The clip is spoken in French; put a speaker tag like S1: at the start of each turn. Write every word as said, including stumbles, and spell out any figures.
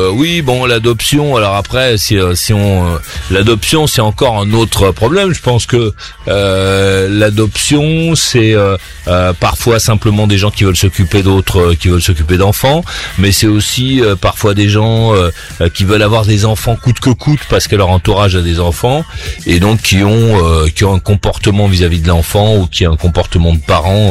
S1: euh, oui, bon, l'adoption. Alors après, si, si on, euh, l'adoption, c'est encore un autre problème. Je pense que euh, l'adoption, c'est euh, euh, parfois simplement des gens qui veulent s'occuper d'autres, euh, qui veulent s'occuper d'enfants, mais c'est aussi euh, parfois des gens euh, euh, qui veulent avoir des enfants coûte que coûte parce que leur entourage a des enfants et donc qui ont, euh, qui ont un comportement vis-à-vis de l'enfant ou qui a un comportement de parent